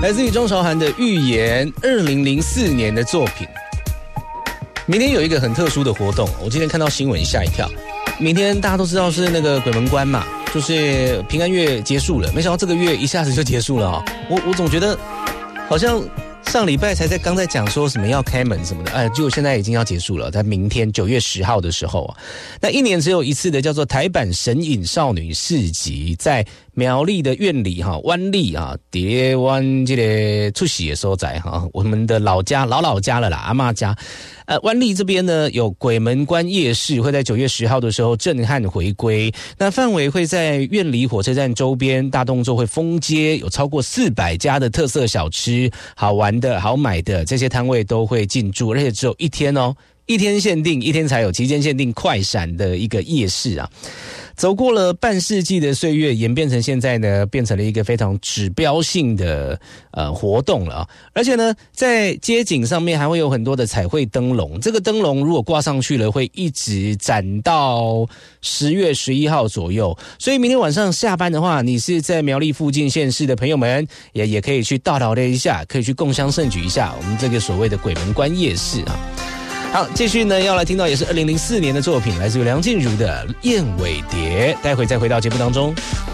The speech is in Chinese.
来自于钟韶涵的《预言》，2004年的作品。明天有一个很特殊的活动，我今天看到新闻吓一跳。明天大家都知道是那个鬼门关嘛，就是平安月结束了，没想到这个月一下子就结束了哦。我总觉得好像上礼拜刚在讲说什么要开门什么的，结果现在已经要结束了，在明天9月10号的时候啊，那一年只有一次的叫做台版神隐少女市集，在苗栗的苑里湾里蝶湾这个出席的所在我们的老家老家了啦，阿嬷家。湾里这边呢有鬼门关夜市，会在9月10号的时候震撼回归。那范围会在苑里火车站周边，大动作会封街，有超过400家的特色小吃、好玩的好买的这些摊位都会进驻，而且只有一天哦，一天限定，一天才有，期间限定快闪的一个夜市啊。走过了半世纪的岁月，演变成现在呢，变成了一个非常指标性的活动了啊！而且呢，在街景上面还会有很多的彩绘灯笼，这个灯笼如果挂上去了，会一直展到10月11号左右。所以明天晚上下班的话，你是在苗栗附近县市的朋友们，也可以去到了一下，可以去共襄盛举一下我们这个所谓的鬼门关夜市啊。好，继续呢要来听到也是2004年的作品，来自于梁静茹的《燕尾蝶》，待会再回到节目当中。